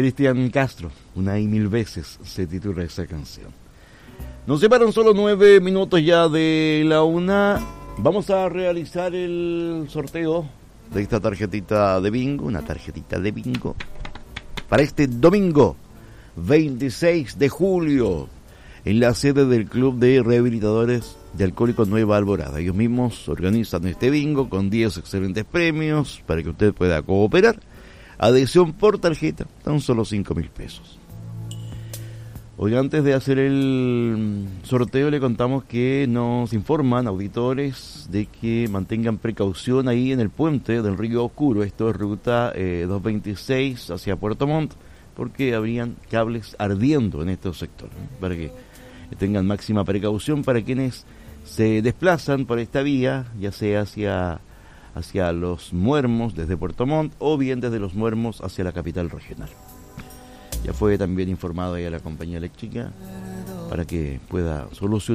Cristian Castro, una y mil veces se titula esa canción. Nos separan solo 9 minutos ya de la 1. Vamos a realizar el sorteo de esta tarjetita de bingo, una tarjetita de bingo para este domingo 26 de julio en la sede del Club de Rehabilitadores de Alcohólicos Nueva Alborada. Ellos mismos organizan este bingo con 10 excelentes premios para que usted pueda cooperar. Adhesión por tarjeta, tan solo 5.000 pesos. Hoy, antes de hacer el sorteo, le contamos que nos informan auditores de que mantengan precaución ahí en el puente del Río Oscuro. Esto es ruta 226 hacia Puerto Montt, porque habrían cables ardiendo en estos sectores, ¿no? Para que tengan máxima precaución para quienes se desplazan por esta vía, ya sea hacia Los Muermos desde Puerto Montt o bien desde Los Muermos hacia la capital regional. Ya fue también informado ahí a la compañía eléctrica para que pueda solucionar